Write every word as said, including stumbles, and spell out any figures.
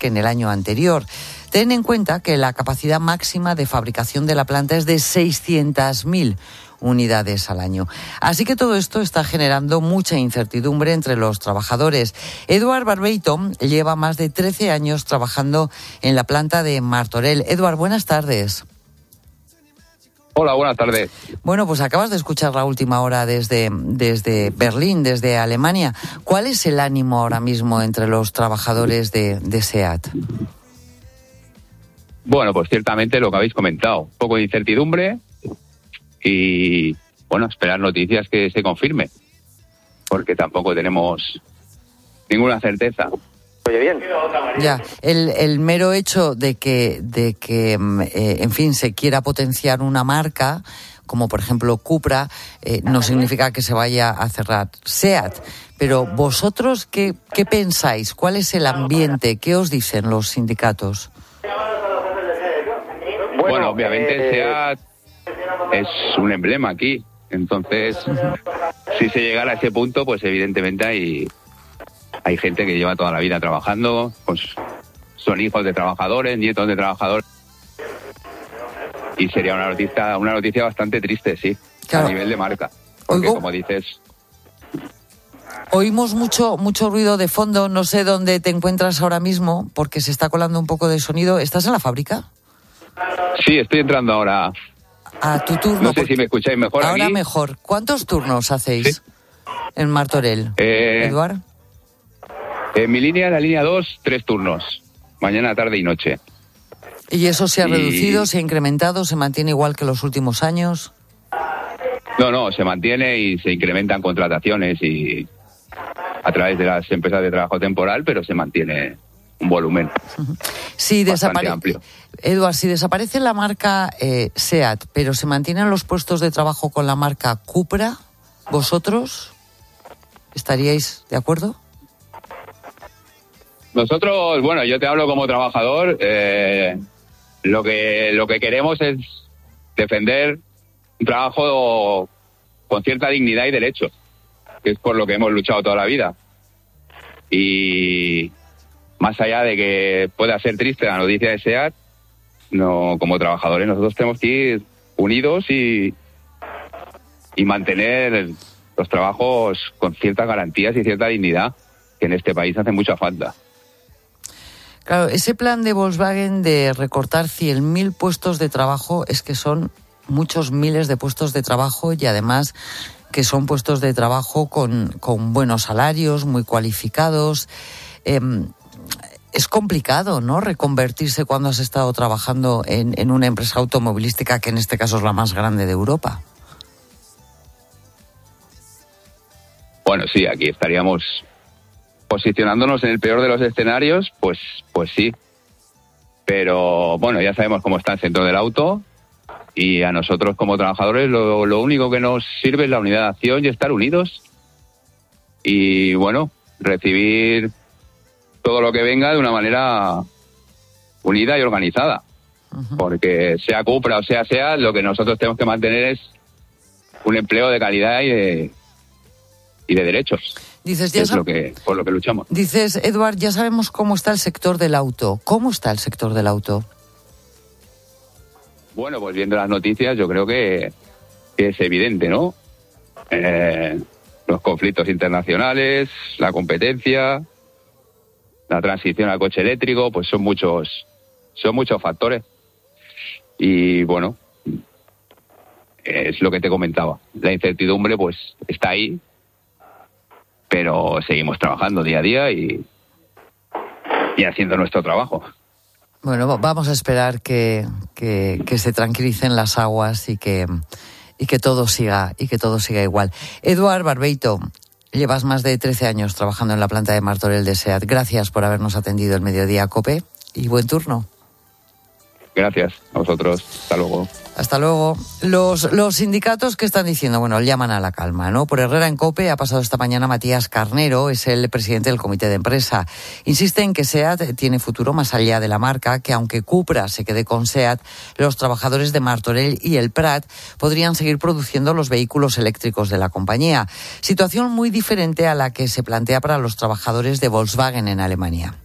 que en el año anterior. Ten en cuenta que la capacidad máxima de fabricación de la planta es de seiscientas mil unidades al año. Así que todo esto está generando mucha incertidumbre entre los trabajadores. Eduard Barbeito lleva más de trece años trabajando en la planta de Martorell. Eduard, buenas tardes. Hola, buenas tardes. Bueno, pues acabas de escuchar la última hora desde, desde Berlín, desde Alemania. ¿Cuál es el ánimo ahora mismo entre los trabajadores de, de SEAT? Bueno, pues ciertamente lo que habéis comentado. Un poco de incertidumbre y, bueno, esperar noticias que se confirme. Porque tampoco tenemos ninguna certeza. Oye, bien. Ya, el, el mero hecho de que, de que eh, en fin, se quiera potenciar una marca, como por ejemplo Cupra, eh, no significa que se vaya a cerrar SEAT. Pero vosotros, ¿qué, qué pensáis? ¿Cuál es el ambiente? ¿Qué os dicen los sindicatos? Bueno, bueno obviamente eh... SEAT es un emblema aquí. Entonces, uh-huh. si se llegara a ese punto, pues evidentemente hay... Hay gente que lleva toda la vida trabajando, pues son hijos de trabajadores, nietos de trabajadores. Y sería una noticia, una noticia bastante triste, sí, claro. A nivel de marca. Porque Oigo, como dices... Oímos mucho, mucho ruido de fondo, no sé dónde te encuentras ahora mismo, porque se está colando un poco de sonido. ¿Estás en la fábrica? Sí, estoy entrando ahora. A tu turno. No sé si me escucháis mejor ahora aquí. mejor. ¿Cuántos turnos hacéis ¿Sí? en Martorell, eh... Eduard? En mi línea, la línea dos, tres turnos. Mañana, tarde y noche. ¿Y eso se ha y... reducido, se ha incrementado, se mantiene igual que los últimos años? No, no, se mantiene y se incrementan contrataciones y a través de las empresas de trabajo temporal, pero se mantiene un volumen sí, bastante desapare... amplio. Eduard, si desaparece la marca eh, SEAT, pero se mantienen los puestos de trabajo con la marca Cupra, ¿vosotros estaríais de acuerdo? Nosotros, bueno, yo te hablo como trabajador, eh, lo que lo que queremos es defender un trabajo con cierta dignidad y derechos, que es por lo que hemos luchado toda la vida. Y más allá de que pueda ser triste la noticia de SEAT, no, como trabajadores nosotros tenemos que ir unidos y, y mantener los trabajos con ciertas garantías y cierta dignidad, que en este país hace mucha falta. Claro, ese plan de Volkswagen de recortar cien mil puestos de trabajo es que son muchos miles de puestos de trabajo y además que son puestos de trabajo con, con buenos salarios, muy cualificados. Eh, es complicado, ¿no?, reconvertirse cuando has estado trabajando en, en una empresa automovilística que en este caso es la más grande de Europa. Bueno, sí, aquí estaríamos... posicionándonos en el peor de los escenarios, pues pues sí. Pero bueno, ya sabemos cómo está el sector del auto y a nosotros como trabajadores lo, lo único que nos sirve es la unidad de acción y estar unidos. Y bueno, recibir todo lo que venga de una manera unida y organizada. Uh-huh. Porque sea Cupra o sea SEAT, lo que nosotros tenemos que mantener es un empleo de calidad y de, y de derechos. Dices, ya es sab- lo que, por lo que luchamos. Dices, Eduard, ya sabemos cómo está el sector del auto. ¿Cómo está el sector del auto? Bueno, pues viendo las noticias yo creo que, que es evidente, ¿no? Eh, los conflictos internacionales, la competencia, la transición al coche eléctrico, pues son muchos, son muchos factores. Y bueno, es lo que te comentaba. La incertidumbre pues está ahí, pero seguimos trabajando día a día y, y haciendo nuestro trabajo. Bueno, vamos a esperar que, que, que se tranquilicen las aguas y que, y que todo siga y que todo siga igual. Eduard Barbeito, llevas más de trece años trabajando en la planta de Martorell de SEAT. Gracias por habernos atendido el Mediodía COPE y buen turno. Gracias a vosotros. Hasta luego. Hasta luego. Los, los sindicatos, ¿qué están diciendo? Bueno, llaman a la calma, ¿no? Por Herrera en COPE ha pasado esta mañana Matías Carnero, es el presidente del comité de empresa. Insiste en que SEAT tiene futuro más allá de la marca, que aunque Cupra se quede con SEAT, los trabajadores de Martorell y el Prat podrían seguir produciendo los vehículos eléctricos de la compañía. Situación muy diferente a la que se plantea para los trabajadores de Volkswagen en Alemania.